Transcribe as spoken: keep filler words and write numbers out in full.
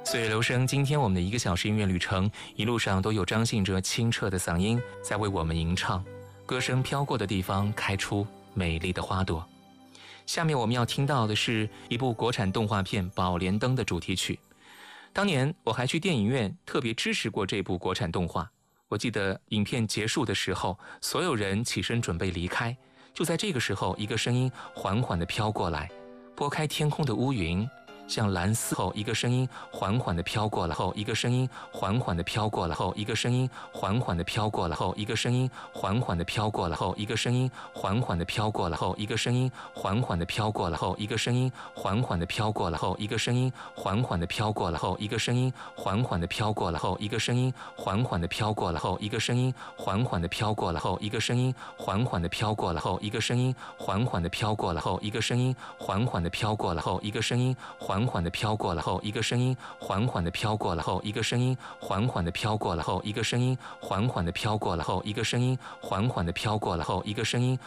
岁月留声，今天我们的一个小时音乐旅程，一路上都有张信哲清澈的嗓音在为我们吟唱，歌声飘过的地方开出美丽的花朵。下面我们要听到的是一部国产动画片《宝莲灯》的主题曲。当年我还去电影院特别支持过这部国产动画。我记得影片结束的时候，所有人起身准备离开，就在这个时候，一个声音缓缓地飘过来，拨开天空的乌云，像蓝丝后，一个声音缓缓地飘过来后，一个声音缓缓地飘过来后，一个声音缓缓地飘过来后，一个声音缓缓地飘过来后，一个声音缓缓地飘过来后，一个声音缓缓地飘过来后，一个声音缓缓地飘过来后，一个声音缓缓地飘过来后，一个声音缓缓地飘过来后，一个声音缓缓地飘过来后，一个声音缓缓地飘过来后，一个声音缓缓地飘过来后，一个声音缓缓地飘过来后，一个声音缓缓地飘过来后，一个声音缓缓地飘过来后，一个声音缓缓地飘过来后，一个声音缓缓地飘过来后，一个声音缓缓地飘过来后，一个声音缓缓地飘过来后，一个声音